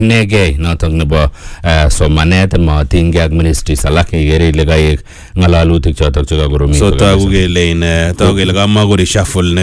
negei notok nebo somanet matinge ak ministries alak igere ile kaek ngalalutik chotok chekakoromitu. So tagu kele kama ko reshuffle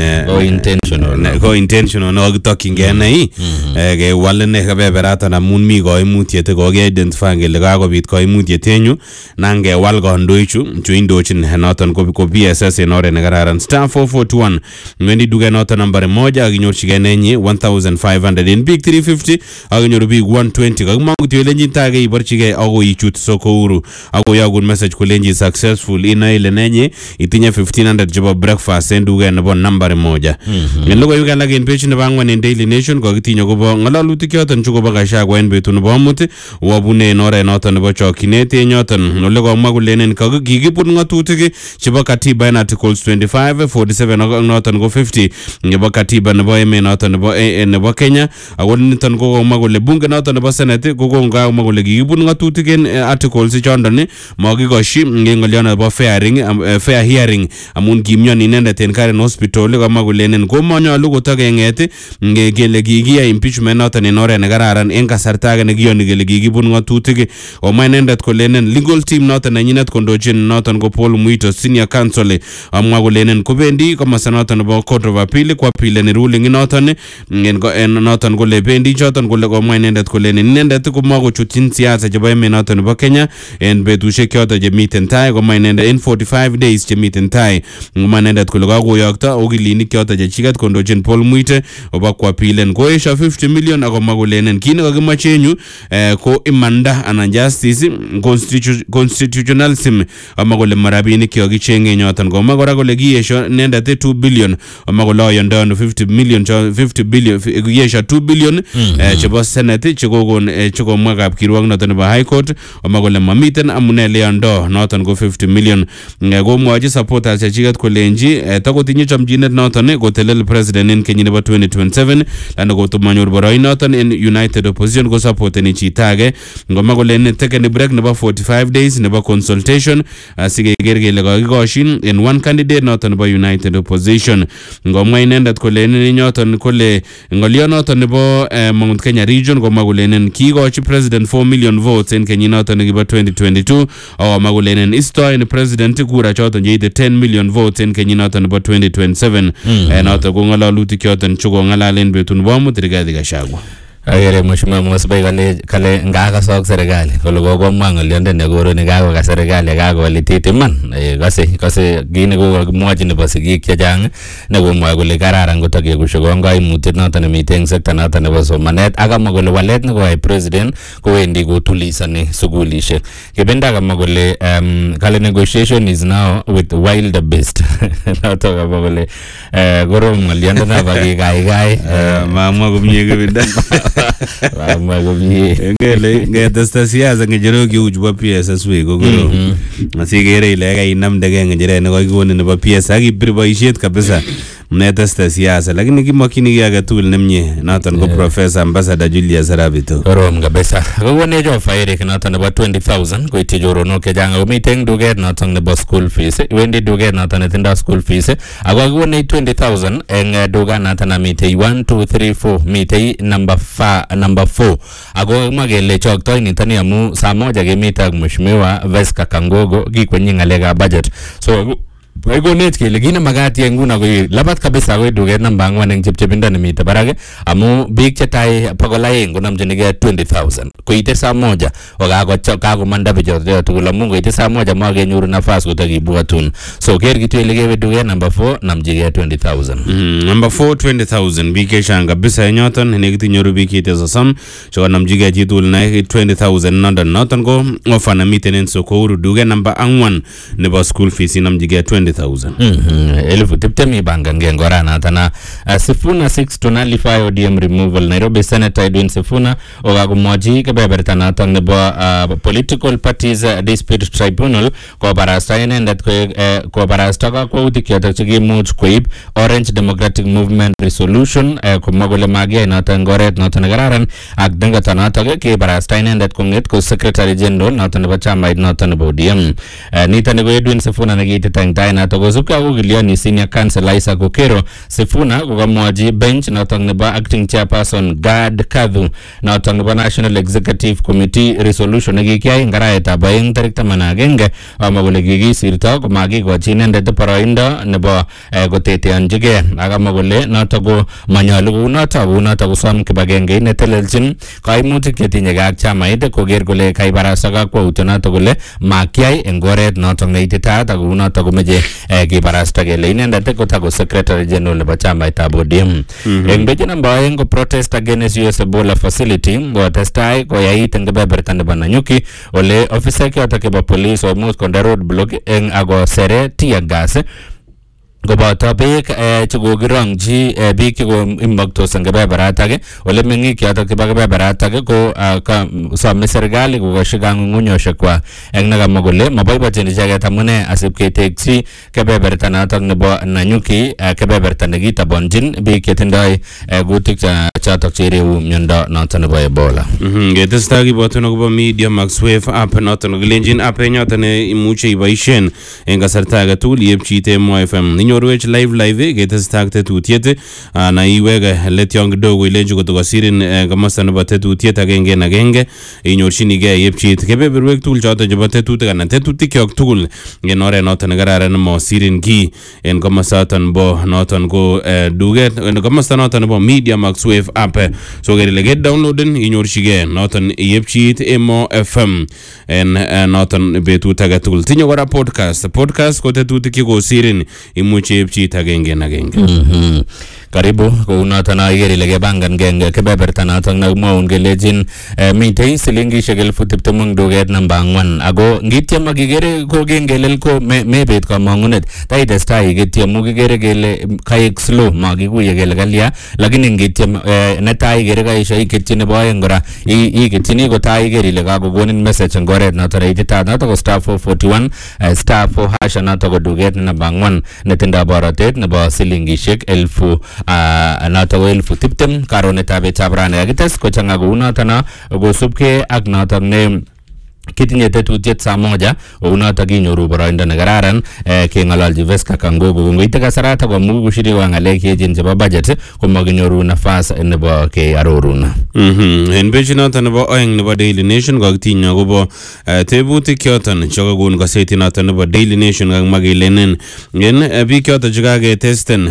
ko intentional no gitokyinge nei ke walne kebeberatan amun mi koimutiet ko ke identify kele kakobit koimutiet enyu nange wal kandoichu chu indochin noton ko PSS en oret ne kararan star 441 wendi duke noton nambari 1 akinyorchige nenyi 1500 en big 350 akinyoru big 120 kakimanguti welenjin tage iborchige ako ichut soko huru ako yagun message kolenji successful ina ile nenyi itinye 1500 chebo breakfast en duke nebo nambari 1 en logoiwek alak en page nebo 4 en Daily Nation kokitinye kobo ngalalutik yoton chu kobo Gachagua en betut nebo amut wabune en oret noton nebo chokyinet en yoton ole komwa kolenen kikibut ngatutik chebo katiba en articles 25 47 ak noton ko 50 nebo katiba nebo emet noton nebo Kenya ako niton ko komwa kole bunge noton nebo Senate ko komwa kole kikibut ngatutik en articles chondon makikoshi ngolyon nebo fair hearing amun kimyon inendet en Karen Hospital komwa kolenen komanyolu kotakenget kele kikiyai impeachment noton en oret ne kararan en kasarta age nekiyoni kele kikibut ngatutik komwa inendet kolenen legal team noton nenyinet kondochin noton ko Paul Muito senior counsel amwa kolenen kobendi komasa noton nebo Court of Appeal kwa appeal ruling noton en noton kole bendi choton kole komwa inendet kolenen inendet komakochutyin siasa chebo emet noton nebo Kenya en betusiek choton chemiten tai komwa inendet en 45 days chemiten tai komwa inendet kole kakoyokto okilinik choton chechiket kondochin Paul Muito oba kwa appeal koesha 50 million akomwa kolenen kit nekakimoche en yu ko imanda anan justice constitutionalism amwa kole marabinik kiyokichenge nyoton komwa kora kole kiesho inendet 2 billion amwa kole ayondon 50 billion kiesho 2 billion chebo Senate chekomwa kapkirwok noton nebo High Court amwa kole mamiten amune leondo noton ko 50 million komwachi supporters chechiket kolenji takotinye chomchinet noton kotelel president en kenyit nebo 2027 lana kotomanyor boroin noton en United Opposition ko supporteni chitage ngomwa kole tekeni break nebo 45 days nebo consultation asikeker kele kakikoshin en one candidate noton nebo United Opposition ngomwa inendet kole nyoton kole ngolio noton nebo Mount Kenya region komwa kole kikochi president 4 million votes en kenyit noton nebo 2022 amwa kole istoen president kura choton cheite 10 million votes en kenyit noton nebo 2027 noton ko ngalalutik choton chukongalalen betut nebo amut Rigathi Gachagua. Agere mheshimiwa Mosbai kale ngakasok serikali kole kokomwa ng'olyonde nekoro nekako serikali kakolitit iman kase kine kokimwochi nebo sigik chechang nekomwoe kole kararan kotakekushe kaimutiet noton nemiten eng sekta noton nebo somanet akamwa kole walet nekoyai president kowendi kotulisani sukulishek kibenda akamwa kole kale negotiation is now with wild beast noton akamwa kole korom ng'olyonde nabo kikaikai mamwa komie kibenda ngele ngetesta siasa ngejero kiuj bo PSS we kokoro asigere ile kainamdege ngejere ne kokikoni nebo PS akibir boisiet kabisa mnetesta siasa lakini kimakini age tugul nemye noton ko Professor Ambassador Julius Rabito korom kabisa kokone jo faire noton nebo 20000 koityi joronok chechang komiten duket noton nebo school fees wendi duket noton netindo school fees ako kokone 20000 eng duket noton namitei 1 2 3 4 mitei number 4 ako magele choktoi nitani amu saa moja kemite ak mheshimiwa Veska Kangogo kikwenyi ngalekab budget so Konet kele kine makat ye nguna ko labat kabisa ko duket namba 4 eng chepchepindo nemite barak amu biik chetai 200 konamchinige 20000 koite saa moja okakomanda bichoto tugul amu koite saa moja makenyoru nafas kotakibwatun so ker kitu ile kewe duket namba 4 namjige 20000 number 4 20000 biik shanga kabisa nyoton nekitinyoru biik ite sam cho namjige chitul na 20000 noton ko offer na miten en Soko duket namba 1 nebo school fees namjige 20000 elfu tiptemi bangan ngengora natana Sifuna 6 to nullify ODM removal Nairobi Senator Edwin Sifuna okakumoji kebeberta naton nebo political parties dispute tribunal ko barasta inendet ko barasta kakwautik chotok chekimuch koib Orange Democratic Movement resolution komwa kole magiyai noton ngoret noton nekararan ak dengata notok ke barasta inendet konget ko secretary general noton nebo chamait noton nebo ODM nitoni ko Edwin Sifuna nekiitita eng nato kosubkei ak okilioni senior counsel Isaac Okero Sifuna kokamwochi bench notok nebo acting chairperson Gad Kadhu notok nebo National Executive Committee resolution nekikiyai eng arawetab aeng tarik 11 amwa kole kikisirto komakikochi inendet boroindo nebo koteteonchigei akamwa kole notok ko manyolu kounotok kosom kibagenge netelelchin kaimutik chetinyegei ak chamait koker kole kaibarasta kakwautyonotok kole makyai eng oret notok neititaat ak kounotok komeche kibarasta kele inendet kotako secretary general nebo chamaitab ODM. Eng betut namba aeng ko protest against US Ebola facility kotestai koyait eng kebeberta nebo Nanyuki ole ofisaek yotok chebo police omuch konde road block eng akosere tear gas koboto beek chekokirongchi biik chekoimbaktos eng kebeberatak ole meng'ik yotok chebo kebeberatak ko some serikali kokoshi kang'ung'unyoshekwa eng nekamwa kole maboibochin icheket amune asib ketekchi kebeberta notok nebo Nanyuki kebeberta nekitabonjin biik chetindoi kutik chotok chereu miondo notok nebo Ebola. Ketestai kibwotun akobo Media Max Wave app notok nekilenjin app notok ne imuche iboisien eng kasarta age tugul yepchite Mo FM inyorwech live ketestai ak tetutiet na iwege let yon kidogo ilenji kotokosirin komosta nebo tetutiet agenge inyorchinigei yepchit kebeberwek tugul chotok chebo tetutik anan tetutik kyok tugul en oret notok nekararan mosirin ki en komosaton bo noton ko duget en komosta noton nebo Media Max Wave app so gerile get downloaden inyorchigei noton yepchit Mo FM en noton betut age tugul tinyo kora podcast ko tetutik chekosirin imuche yepchit agenge karibu kounoton aker ile kebangan genge kebeberta notok nekimwaun kelejin mitei silingishek 20,000 eng duket namba 4 ako ngityem akikere ko kengelel ko mebet kamang'unet taitestai ikityem kikere kele kaek slow makikuye kele kalya lakini ngityem netai ikere kaisho iketyi nebo aeng kora iketyini kotai iker ile kakokonin message eng oret notok neititaat notok ko star 441 star 4 hash notok ko duket namba 4 netindoi borotet nebo silingishek 1000 notok ko 20,000 karonetab betab rani akites kochang'a kounotono kosubkei ak notok ne kitinye tetutiet saa moja unotok inyoru boroindo nekararan keng'ololji Veska Kangogo ngoite kasarata komuch kushiriwa ng'alek cheechen chebo budget komakinyoru nafas nebo kearorun. En page noton nebo oeng nebo Daily Nation kakitinya akobo tebutik choton chekakon gazeti noton nebo Daily Nation kakimwa kelenen en biik choton chekaketesten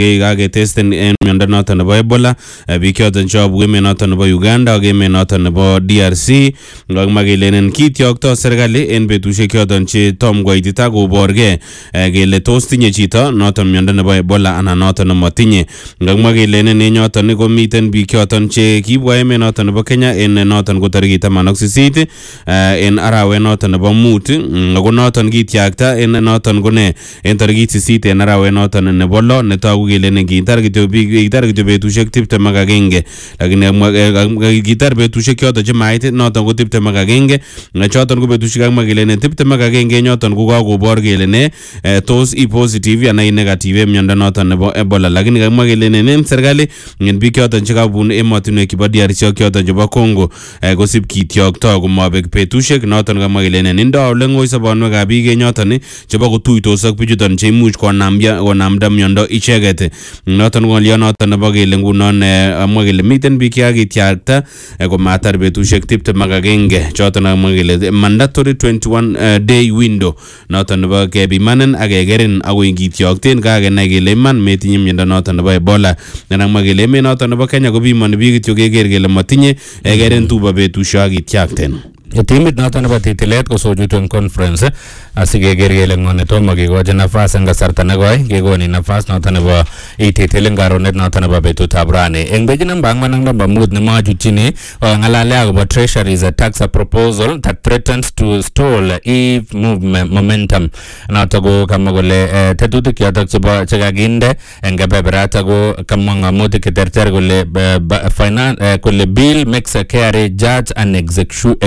en miondo noton nebo Ebola biik choton chobu emet noton nebo Uganda ak emet noton nebo DRC kakimwa kelenen kityokto serikali en betusiek choton che tom koitita koborgei kele tos tinye chito noton miondo nebo Ebola anan noton nemotinye kakimwa kelenen en yoton komiten biik choton che kibwa emet noton nebo Kenya en noton ko tarikit 18 en arawet noton nebo mut ako noton kityakta en noton ko ne en tarikit 8 en arawet noton nebo lo netogu kelenen kitar kityo betusiek 21 lakini kitar betusiek choton che mait noton ko 21 choton ko betusiek kakimwa kelenen 21 nyoton ko kakobor kele ne tos i positive ana i negative miondo noton nebo Ebola lakini kakimwa kelenen en serikali en biik choton chekabun emotinwek chebo DRC ak choton chebo Congo kosib kityokto komabek betusiek noton kamwa kelenen indo ole ng'oi sobonwekab biik nyoton chebo kotuitos ak bichuton cheimuch konamda miondo icheket noton ng'olyo noton nebo kele ngunon amwa kele miten biik chekityakta komatar betusiek 21 choton amwa kele mandatory 21 day window noton nebo kebimanin ak kekerin akoi kityokten kakenai kele iman metinye miondo noton nebo Ebola nenamwa kele emet noton nebo Kenya kopimoni biik kityo keker kele matinye kekerin tuba betusiek ak kityakten. Timit noton nebo titilet kosochutu eng conference asikeker kele ng'o netomo kekochi nafas eng kasarta nekoi kekoni nafas noton nebo ititil eng karonet noton nebo betutab rani. Eng page namba 4 ak namba 5 nemachutchini ng'alale akobo Treasury's tax proposal that threatens to stall EVE movement momentum. Notok ko kamwa kole tetutik chotok chebo chekakinde eng kebeberata ko kamwa ng'amutik cheterter kole bill makes a KRA judge and execute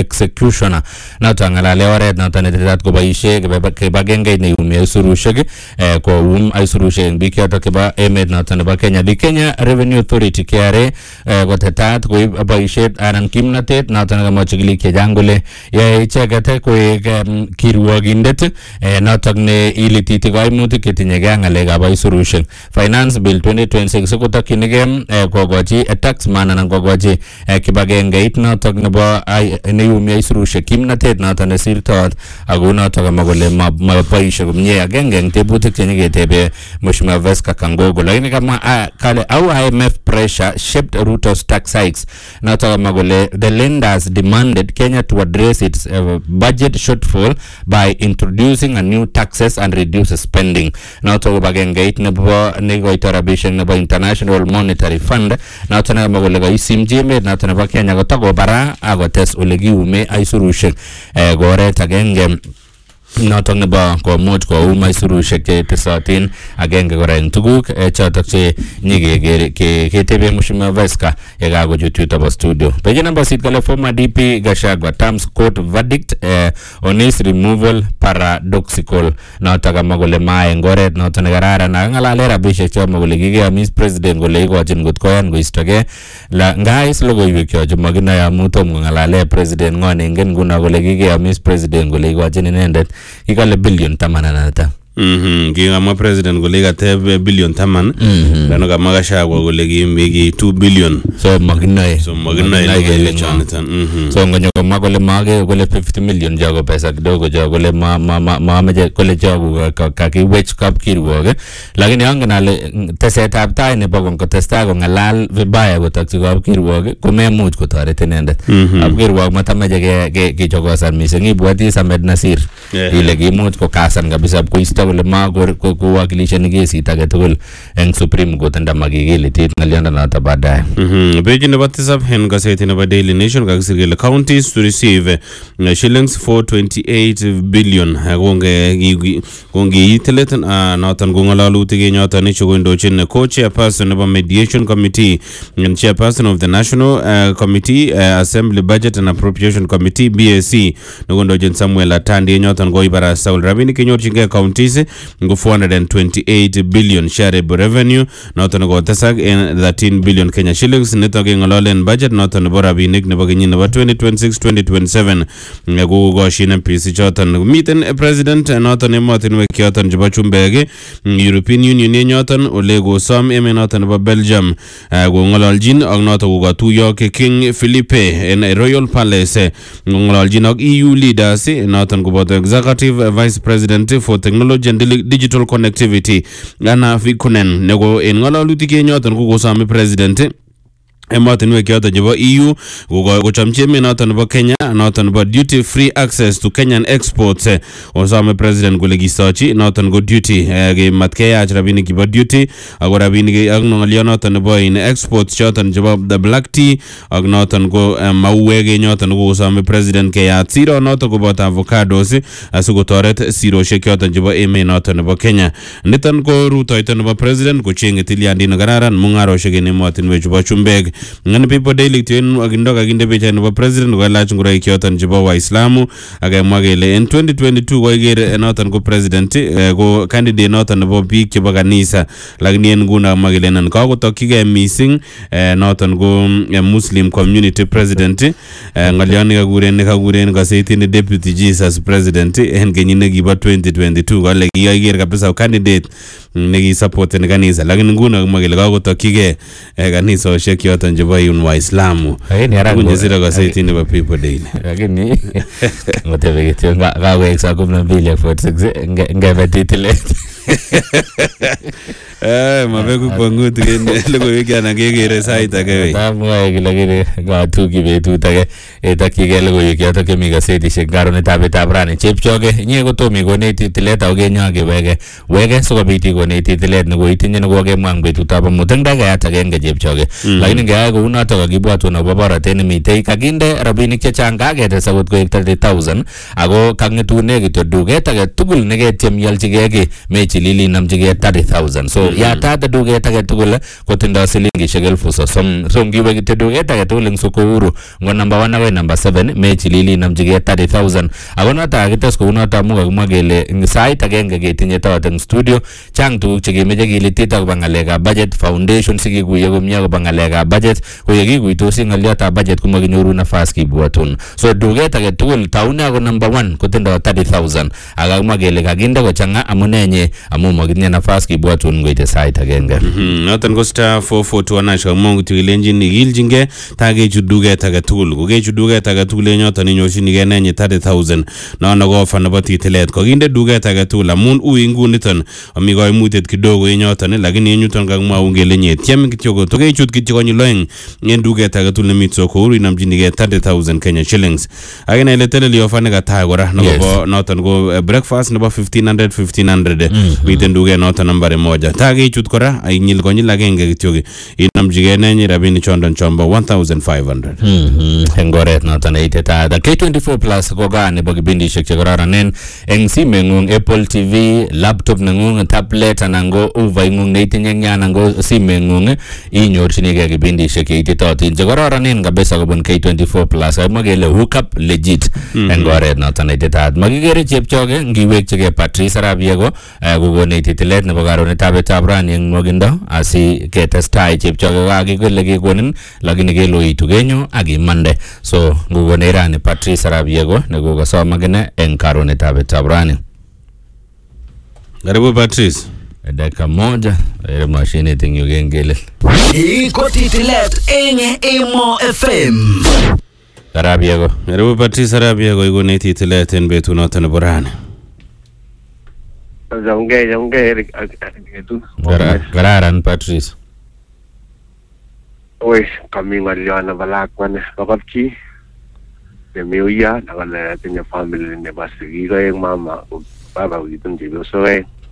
executioner noto ngalale oret noto netetat koboishe kibagengeit neiyumi aisurushek koum aisurushek eng biik choto chebo emet noto nebo Kenya. The Kenya Revenue Authority KRA kotetat koib boishet anan kimnatet noto nekamwa chikilik chechang kole yae icheket koek kirwogindet noto ne ilititi kaimutik chetinyegei ak ngalekab aisurushek. Finance Bill 2026 kotokyinigei kokochi taxman anan kokochi kibagengeit noto nebo neiyumi aisurushek kimnatet noto nesirtot ako noto kamwa kole maboishe komie. Agenge eng tebutik chenyeketebe Mheshimiwa Veska Kangogo, lakini kama kale au IMF pressure shaped Ruto's tax hikes. Noto kama kole the lenders demanded Kenya to address its budget shortfall by introducing a new taxes and reduce spending. Noto kibagengeit nebo nekoito rabishek nebo International Monetary Fund noto kama kole kaisimchi emet noto nebo Kenya kotokobara akotes ole kiume aisurushek ko oret agenge notok nebo komuch koum aisurushek chetesotin. Agenge kora eng tuguk chotok che nyiketebe Mheshimiwa Veska yekakochut yutobo studio. Page number 6 kale former DP Gachagua terms court verdict on his removal paradoxical. Notok kamwa kole mae eng oret notok nekararan ak ngalale rabishek chomwa kole kikeyomis president kole ikochin kot koyan koistogei ngais logoiwek cho chemokinoe amu tom kongalale president ngo neingen nguno kole kikeyomis president kole ikochin inendet ikale billion 10 Kingamwa president kole kateb billion 10 lano kama Gachagua kole kimi 2 billion so maginoe kele Jonathan so ngonyo kama kole mage kole 50 million jago pesa kidogo jago kole ma kole jago kakiwech kapkirwoge lakini angenale tesetab tai nebo kontesta ko ngalal vibaya kotakchi kapkirwoge komemuch kotoret inendet kapkirwog matamaje kechokosan mising ibwati Samed Nasir ile kimuch kokasan kabisa koisto kole kuwakilisha kesit age tugul eng Supreme Court nda makikilitit ngalianda noto baadaye. Page nebo 7 en gazeti nebo Daily Nation kakisir kele counties to receive shillings 428 billion konge itelet noton kongalalutik enyoton ichokondochin co-chairperson nebo mediation committee and chairperson of the National Committee Assembly Budget and Appropriation Committee BAC nokondochin Samuel Atandi enyoton koibara Saul rabinik kenyorchingei counties ngo 428 billion shareable revenue noton kotesak en 13 billion Kenya shillings nitok ngalolen budget noton nebo rabinik nebo kenyit nebo 2026-2027 ngokoshin MPs choton miten president noton emotinwek choton chebo chumbek European Union nyoton ole kosom emet noton nebo Belgium kongololjin ak noton kokatuyo King Philippe en Royal Palace ngololjin ak EU leaders noton koboto executive vice president for technology and digital connectivity Anna Vikunen nego en ngalalutik enyoton kokosome president emotinwek choton chebo EU kochomchi emet noton nebo Kenya noton nebo duty free access to Kenyan exports osome president kole kisochi noton ko duty matkeyach rabinik chebo duty ako rabinik ak ngolyo noton nebo exports choton chebo the black tea ak noton ko mauwek nyoton kokosome president keyat siro noton koboto avocados asikotoret siroshek choton chebo emet noton nebo Kenya. Niton ko rutoito nebo president kochenge tilyandit nekararan mungaroshek en emotinwek chebo chumbek. Ngani People Daily tuen akindo kakinde picha nebo president kokalach ngoroik choton chebo Waislamu akemwa kele en 2022 koiker noton ko president ko candidate noton nebo biik chebo kanisa lakini en nguni amwa kele nan kakotokchigei mising noton ko Muslim community president ngalioni kakuren gazetini Deputy Jesus President en kenyit nekibo 2022 kale kiiker kabisa candidate nekisupporten kanisa lakini nguni amwa kele kakotokchigei kanisoshek yoton chebo Waislamu kunyesira gazeti nebo People Daily lakini ngotebe kityo kawek saa 12:46 ngebe titilet mabeku kwangut logoiwek yana kekere sait age tamwae lakini ngatuki betut age etakyigei logoiwek chotok chemi gazetishek karonetab betab rani chepchoge inye kotomi koneti tilet ako kenyo wege sikobit ikoneti tilet nekoitinye nekokemwa eng betutab amut eng dakikayat agenge chepchoge lakini ngeyai kou notok kakibwatun akobo borotet nemitei kakinde rabinik chechang kaketes akot koek 30,000 ako kangetune kityo duket age tugul neketiem ialchigei ki meche mechilili namjige 30,000 so ya tata duget age tugul kotindo silingishek 30,000 so ngiwe kityo duget age tugul eng Sokowuru ngo number 1 akoi number 7 mechilili namjige 30,000 ako noto akites kou noto amu kakimwa kele eng sait agenge ketinye tot eng studio chang tuguk chekemeche kilitit akobo ngalekab budget foundation sikikuye komie akobo ngalekab budget ko yekikuitosi ngolyotab budget komakinyoru nafas kibwatun so duget age tugul taune ako number 1 kotindo 30,000 akakimwa kele kakinde kochanga amunenye amu makitinye nafas kibwatun koite sait agenge noton ko star 441 acha mongu tikilenjin igilchinge takechu duget age tugul kokechu duget age tugul enyoton inyorchinige nenye 30,000 nono ko offer nebo titilet kokinde duget age tugul amun ui nguniton ami koimutyet kidogo enyoton lakini enyuton kakimwaun kele nye tiem kityo ko tokechut kityo konyil oeng en duget age tugul nemi Sokowuru inamchinige 30,000 Kenya shillings akine ile teleli offer nekata kora nebo noton ko breakfast nebo 1500 miten duget noton nambari 1 takechut kora ainyil konyil agenge kityo inamchige nenye rabinik chondon chombo 1,500 eng oret noton neiteta K24 plus ko gaa nebo kibindishek chekororonen eng simengung Apple TV laptop nengung tablet anan ko uva ingung neitinye eng anan ko simengung inyorchinige kibindishek cheititotin chekororonen kabisa kobun K24 plus amwa kele hook up legit eng oret noton neiteta makikere chepchoge ngiwekchige Patrice Arap Yego kokonech titilet nebo karonetab betab rani eng nwogindo asi ketestai chepchoge kakikole kekonin lakini keloitu kenyo akimande so ngokonech rani Patrice Arap Yego nekokosom akine eng karonetab betab rani. Karibu Patrice. Dakika moja mashinit eng yu kengele iko titilet eng Emo FM. Arap Yego. Karibu Patrice Arap Yego ikonech titilet en betunoton nebo rani. Kararan Patrice. Woi, kami ngalian na balakwan bakapchi. Demiuya nakala tinya family ne basigi ko yung mama baba gitun jibo so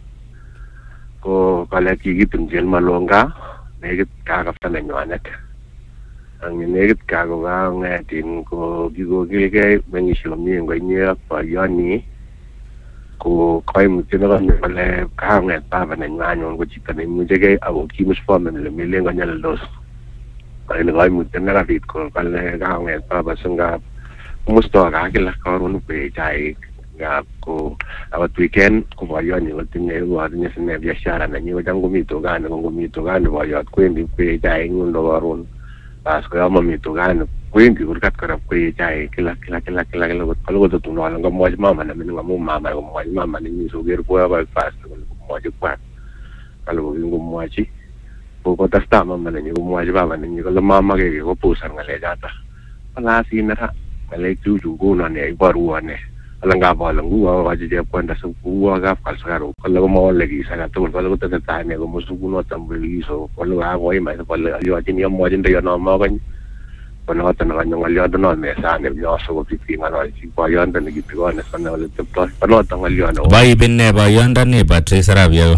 ko kala gitun jel malonga negit kakaftan nywanet. Ang negit kago ga ngatin ko gigo gilgay mangisyomi ngo niya pa yani ko kay mutino na pala kaangat baba na nyanyon ko chita ni mujege ako kimus family le milenga nyaldos. Ay nagay mutino na kapit ko pala kaangat baba sanga musto akakila karon pe chai ngap ko awat weekend ko bayon ni tinye wa tinye sine biashara na nyo jangu mito gani bayot kwendi pe chai ngundo waron pas ko ama mito gani kwendi urkat kara pe chai kila ko to tuno lang mo mama na min mo mama ko mo mama ni so ger po ba fast ko mo kwa kalo ko mo chi ko tasta mama na ni ko mo baba ni ko mama ke ko pusan ngale jata pala sinara kale tuju guna ne baruane alanga balangu wa je kwenda sukuwa ga falsaro kala mo legi saka to kala ko tata ne ko musukuno tambeli so kala go mai kala yo tin yo mo din yo no mo kan kono tan ga nyong alyo no me sa ne yo so ko pipi ngalo si ko yo ndan gi pigo ne sana le to kono tan alyo no bai binne ba yo ndan ne Patrice Arap Yego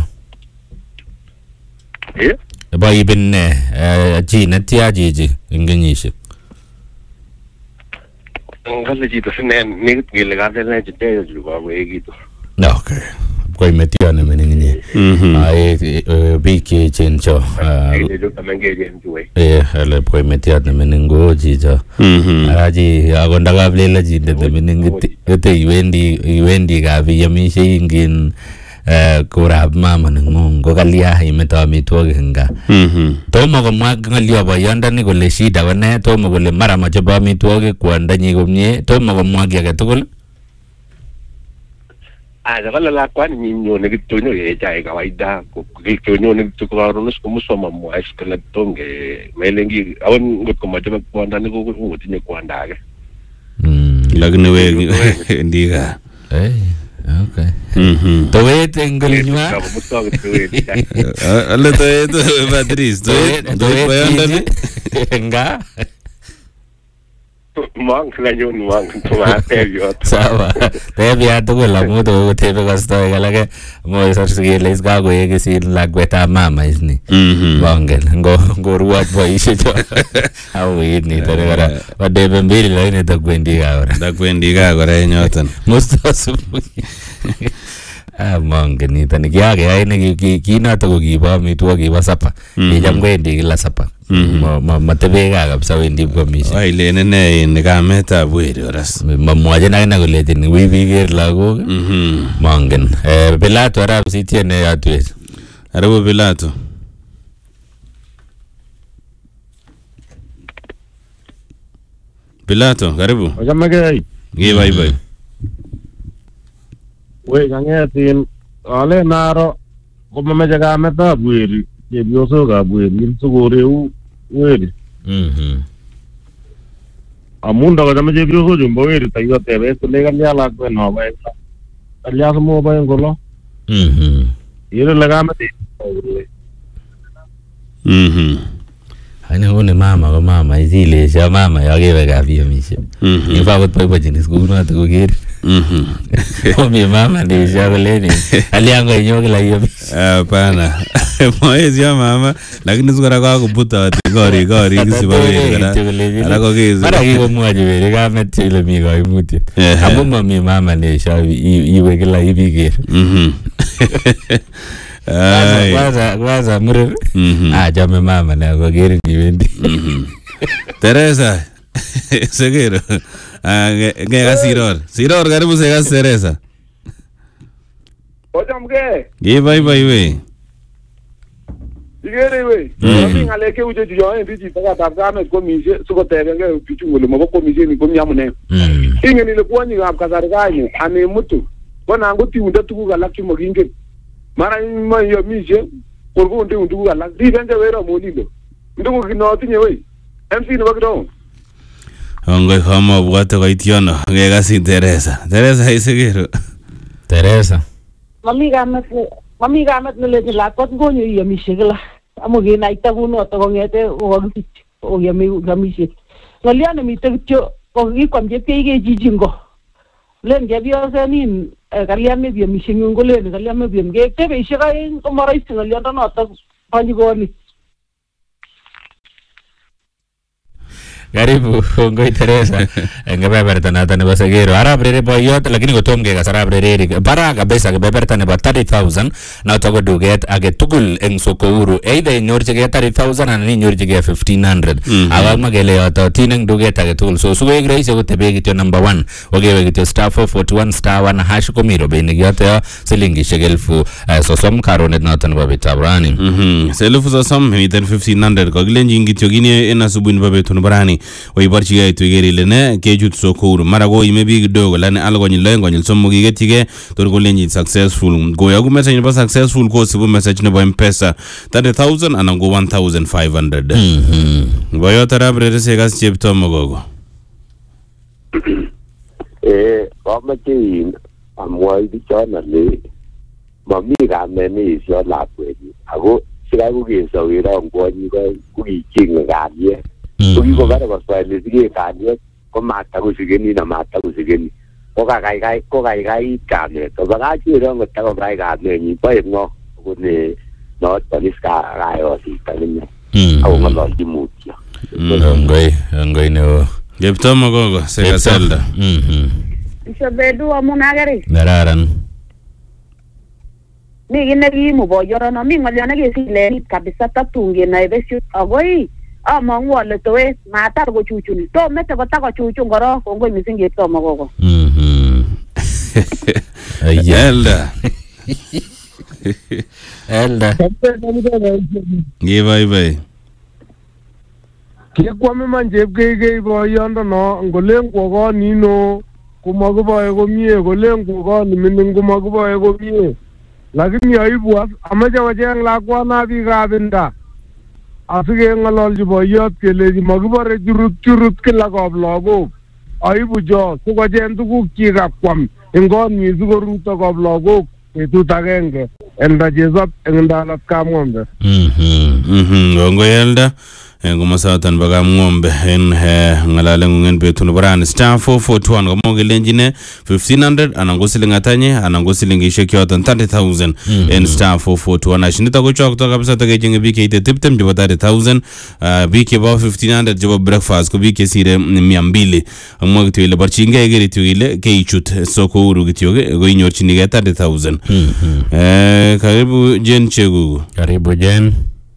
bai binne ji na tia ji ingenishi ngale jito sene ni gile gade ne jite ju ba we gito okay koi metiane meningini ai biki chencho jo tamenge jen juwe hele koi metiane meningo jijo araji agonda gablela jinde meningiti ete iwendi gavi yamishe ingin kurab mama nengung kalia imeto amitwogik nga tomo komwa ngalyo boyondoni kole shida kone tomo kole mara mache bo amitwogik kwondanyi komie tomo komwa ki age tugul kala la kwani nyinyo ne gitonyo ye chai kawaida ko gitonyo ne tukaronus ko musoma mo iskala tonge melengi awon ngot ko mache kwondani ko utinye kwandage lakini we ndiga okay towet engolinywa alle to Patrice to bayandani nga mang lanyon mang tumateriot sawa tebia tugul amu to tebe kasto galage mo sarsigele isga go yegesin lagweta mama isni bangen ngo ruat boishe jo awi ni tere badebe mbili lakini takwendi ga ora nyotan mustasu Mongen nitoni kiageyai ne kinoto ko kibo amitwogik kibo sapa. Kicham kwendi kila sapa. Matebe gaa kabisa wendi kwamishe. Wailene ne in kametab weri oras. Mamwochen akine kolechin wi biker lagok. Mongen. Pilato arap sitie ne yatwech. Karibu Pilato. Pilato, karibu. Ochamegei. Bye. Wei kangetin ale naro komameche kametab weri chepyosokab weri sikoreu weri. Amun ndakachame chepyosok chumbo weri takikotebe kole kalya lakwet no bae. Kalya sumobae ngolo. Yere le kametin. Aina huni mama ko mama izilesha mama yakewe kavyamishe. Ifa kot boibojini skunoto kokeri. Omi mama ndisha koleni aliango inyo kila hiyo. Hapana. Moezi ya mama lakini sikora kwa kubuta gori kisiba weri kana. Alako kezi. Mara kiko mwaji weri kamet ile miga imuti. Amu mami mama ndisha iwe kila ibigeri. Kwanza mure. Jame mama na kokeri niwendi. Teresa. Segero. Ngeka Siror karibu sega Teresa. Ochamge. Bye we. Igere we. Mami ngaleke uje juyo endi chitaka tabgame komishe sikotebenge pichungole mabo komishe ni komyamune. Ingen ile kwani ngab kasarganye ane mutu. Bona ngoti unda tuku alak chimogingen. Mara ma yo mishe korgo nde undu alak. Dibenge wero molindo. Ndugu kinotinye we. MC ni bakdo. Ongo kama bwate ko itiono ngeka si Teresa isegero. Teresa. Mami kamet nelechi lakwet ngonyo iyamishe kila. Amu kinaita kunoto kongete kokakisich oyamishe. Ngolyo nemite kityo kokikwam chepkei jijingo. Len chepyosenin kalya mebyamishe nyun kolen kalya mebyam ketebeishek aeng komaraisi ngolyonoto panyikoni. Karibu ngoi Teresa ngebeberta nato nebo Segero arap rere boyot lakini kotom kekas arap rere bara kabisa kebeberta nebo 30,000 noto ko duket age tugul eng Sokouru either inyorchigei 30,000 anan inyorchigei 1,500 awak makele yototin eng duket age tugul so sukoek rahisi kotebe kityo number 1 okewe kityo *441*1 hash komi robinik yoto silingishek 30,000 karonet noto nebo betab rani 30,000 miten 1,500 kokilenjin kityo kine en asubuhi nebo betut nebo rani oiborchigei tuigeri ile ne kechut Sokouru mara ko ime biik kidogo lani alkonyil loeng konyil somok iketchigei tor kolenjin successful koyoku message nebo successful kosibu message nebo M-Pesa 30,000 anan ko 1,500 boyot arap rere sekas chepto mogogo komache amwoi bichon ale mami kamet neisio lakwenyi ako sikai kokesawero ngwonyi ko kichenge kalyet kokikobare koswali sige kalyet komatakosikeni na matakosikeni kokaikai kamet obakachero ngotakobai kamenyi boe ngo kone noton iskayosita ninye ako ngololchi mutyo ngoi neo chepto mogogo sekaselda Isobedu amunagari. Nararan. Mi kit nekiimu boyorono mi ngolyo nekesilenit kabisa tatunge na besyo agoi amangu ale towe matar kochuchuni to mete kotakochuchun koro kongoi mising chepto mogogo. Elda. Bye. Kikwame man chepkeikei boyondono ngolen kwo konino komakiboe komie kolen kwo koni mining komakiboe komie lakini aibu amache kocheng lakwana biikab inda asikeng'ololchi boyot kelechi makibore churut kila koplagok aibu cho sikocheng tuguk chik akwam eng konyi sikoruto koplagok betut agenge enda chesop eng ndalat Kamwombe. Kongoi Elda Ngomasatan baga ngombe en ngalale ngungen betu no brand star 441 ngomoge lenjine 1500 anangosilinga tanye anangosilinga ishekyotan 30000 en star 441 ashinita ko chok to kabisa to gejinge bike ite tiptem jibo 30000 bike ba 1500 jibo breakfast ko bike sire 200 ngomoge twile barchinga egeri twile ke ichut soko uru gityoge go inyorchini ge 30000 karibu Jen Chegugu. Karibu Jen.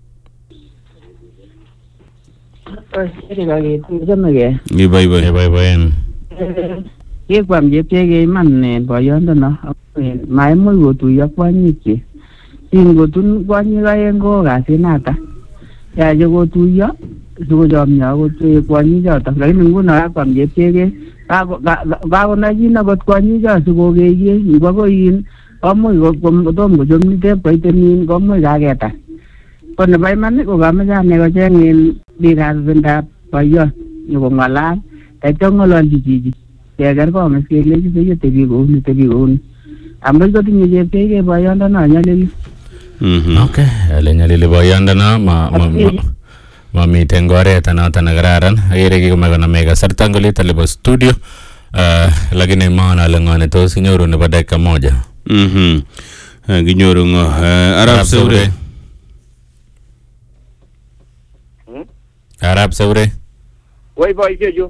Bye. Kwam chepcheke iman boyondono maimuch kotuiyo kwonyik ingotun kwonyik aeng ko kasinata yache kotuiyo sikochomyo akot kwonyichoto lakini nguno kakwam chepcheke kakonochin akot kwonyicho sikokeiye ngo koin komuch kotom kochomni tepkoitenin komuch kaketa ko nebo iman ko kameche ane kocheng biikab ibindab boyot nyokong'alal taityo ng'ololchi chichi keker kong'is kelechi seiyo tebi kouni amuch kotinye chepcheke boyondono nyalili. Okay, ale nyalili boyondono mamiten oret noto nekararan akere kikomach koname kasarta ngolit alebo studio lakini maana ale ng'one tos inyoru nebo dakika moja. Kinyoru ngo Arab Saure. Woi boisiechu.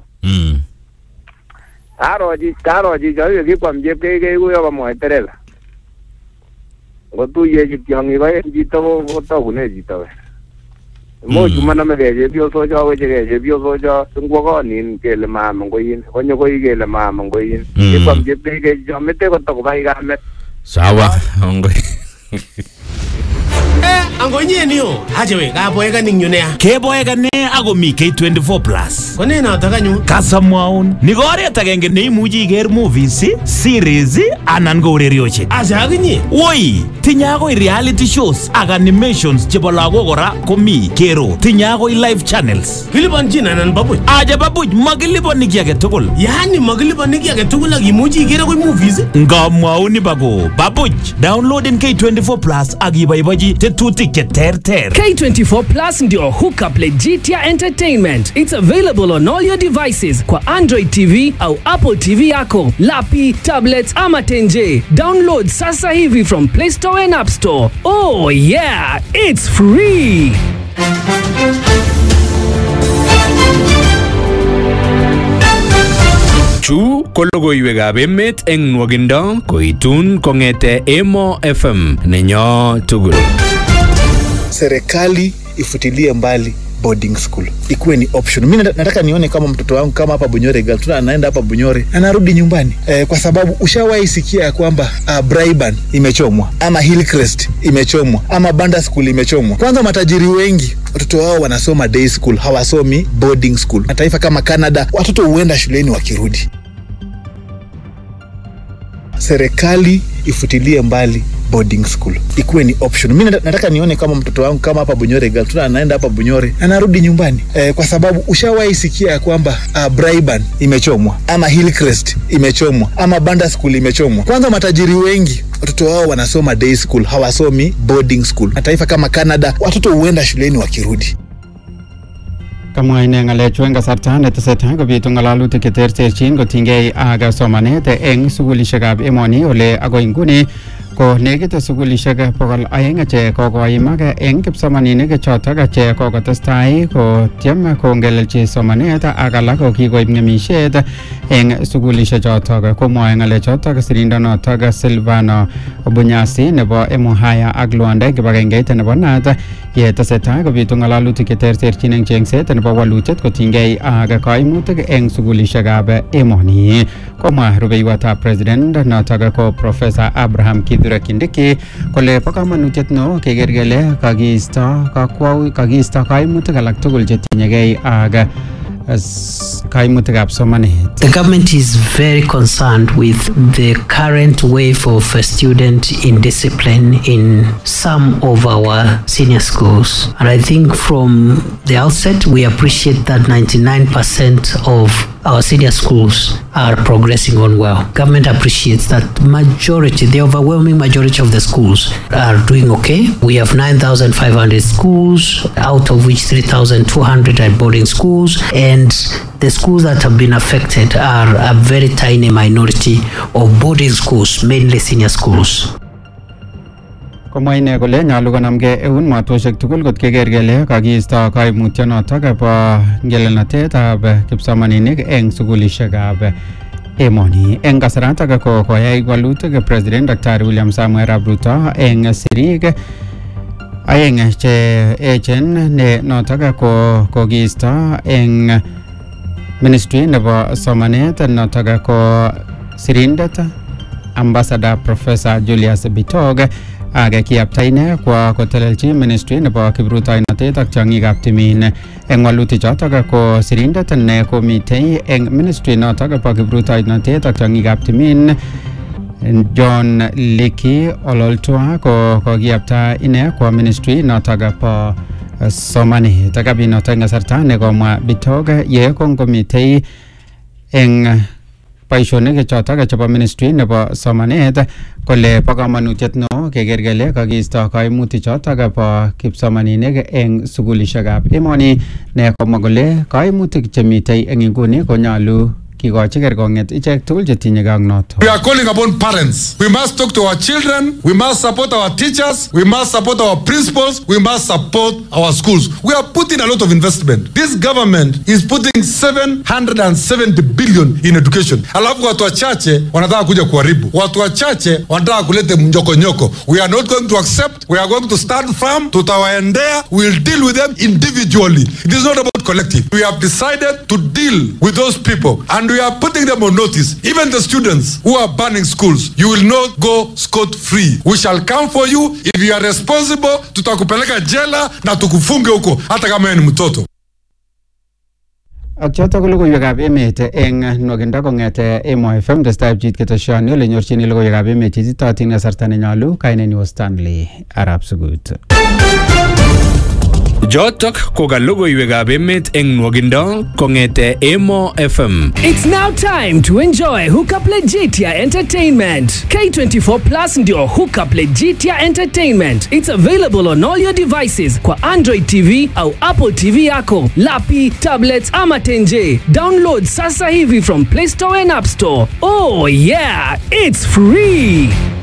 Aroji joyo kikwam chepkeke kuyo komwoe tereza. Ngotuye tiong'ik aeng chito kotokune chito we. Much manamegei chepyosocho wechegei chepyosocho singwo konin kele mama ngoyin konyo koi kele mama ngoyin kikwam chepkeke cho mete kotokobai kamet. Sawa ongoi. Angonyenio ajewe kaboeka ningyunea keboeka ne ako mi K24 plus kone noto kanyu kasamwaun ni oret agenge neimuchi iker movies series anan ko urerioshek asa akinye woi tinye akoi reality shows ak animations chebo lagok kora komi kero tinye akoi live channels kilipanchin anan babuch aja babuch makilipani ki age tugul yani makilipani ki age tugul ak imuchi iker akoi movies ngamwaun bako babuch downloaden K24 plus ak iboibochi tetutik cheterter. K24 Plus ndio hookup legitia entertainment. It's available on all your devices kwa Android TV au Apple TV yako, lapi, tablets ama tenje. Download sasa hivi from Play Store and App Store. Oh yeah, it's free. Chu ko logoiwekab emet eng nwogindo koitun kong'ete Emo FM nenyo tugul. Serikali ifutilie mbali boarding school, ikuwe ni option. Mimi nataka nione kama mtoto wangu kama hapa Bunyore girl tuna anaenda hapa Bunyore anarudi nyumbani kwa sababu ushawahi sikia ya kwamba Braiban imechomwa ama Hillcrest imechomwa ama Banda School imechomwa. Kwanza matajiri wengi watoto wao wanasoma day school, hawasomi boarding school. Mataifa kama Canada watoto huenda shuleni wakirudi. Serikali ifutilie mbali boarding school, ikuwe ni option. Mimi nataka nione kama mtoto wangu kama hapa Bunyore girl tuna anaenda hapa Bunyore anarudi nyumbani kwa sababu ushawahi sikia ya kwamba Braiban imechomwa ama Hillcrest imechomwa ama Banda School imechomwa. Kwanza matajiri wengi watoto wao wanasoma day school, hawasomi boarding school. Mataifa kama Canada watoto huenda shuleni wakirudi. Kamwa ine ngalechu eng kasarta netesetai kobitu ngalalutik cheterterchin kotinygei ak somanet eng sukulishekab emoni ole akoi nguni ko nekit sukulishek 200 che kokoimak eng kipsomaninik chotok che kokotestai kotyem kongelelchi somanet ak alak ko kikoib ng'emishet eng sukulishek chotok. Komwoe ngalechotok sirindonotok Silvano Bunyasi nebo Emuhaya ak Luanda kibagengeit nebo NAT yetesetai kobitu ngalalutik cheterterchin eng chengset nebo walutiet kotinygei ak kaimutik eng sukulishekab emoni. Komwa rubeiwotab president notok ko Professor Abraham Kithure Kindiki kole bo kamanutiet neo keker kele kakiisto kaimutik alak tugul chetinyegei ak kaimutikab somanet. The government is very concerned with the current wave of student indiscipline in some of our senior schools. And I think from the outset, we appreciate that 99% of our senior schools are progressing on well. Government appreciates that the overwhelming majority of the schools are doing okay. We have 9,500 schools, out of which 3,200 are boarding schools, and the schools that have been affected are a very tiny minority of boarding schools, mainly senior schools. Komwa ine kole nyalu konamge eun matoshek tugul kot keker kele kakiisto kaimutyonotok bo ngelelnatetab kipsomaninik eng sukulishekab emoni. Eng kasaratak ko koyai walutik President Dr. William Samoei Arap Ruto eng sirik aeng che echen ne notok ko kokiisto eng Ministry nebo somanet notok ko sirindet Ambassador Professor Julius Bitog age kiyaptaine kwa kotelelchi Ministry nebo kiprutoinotet ak tiong'ikab timin. Eng walutik chotok ko sirindet ne komitei eng Ministry notok bo kiprutoinotet ak tiong'ikab timin John Liki Ololtua ko kiyapta ine kwa Ministry notok bo somanet. Kabinoto eng kasarta ne komwa Bitog ye kongomitei eng boisionik chotok chebo Ministry nebo somanet kole bo kamanutiet no keker kele kakiisto kaimutik chotok bo kipsomaninik eng sukulishekab emoni ne komwa kole kaimutik chemitei eng inguni konyalu kikochi kerkong'et ichek tugul chetinye ak noto. We are calling upon parents. We must talk to our children. We must support our teachers. We must support our principals. We must support our schools. We are putting a lot of investment. This government is putting 770 billion in education. Alafu watu wachache wanataka kuja kuharibu. Watu wachache wanataka kulete mnyokonyoko. We are not going to accept. We are going to stand firm. Tutawaendea. We will deal with them individually. It is not about collective. We have decided to deal with those people and we are putting them on notice. Even the students who are burning schools, you will not go scot-free. We shall come for you. If you are responsible, tutakupeleka jela na tukufunge huko hata kama wewe ni mtoto. Ak chotok ko logoiwekab emet eng nwakindo kong'ete Emo FM testai pchit keteshoni ole nyorchini logoiwekab emet chititotin kasarta nenyolu. Kainenyu Stanley Arap Sugut. Jotok ko ka logoiwekab emet eng nwakindo kong'ete Emo FM. It's now time to enjoy Hookup Legitia Entertainment. K24 Plus ndio Hookup Legitia Entertainment. It's available on all your devices kwa Android TV au Apple TV yako, lapi, tablets ama tenje. Download sasa hivi from Play Store and App Store. Oh yeah, it's free.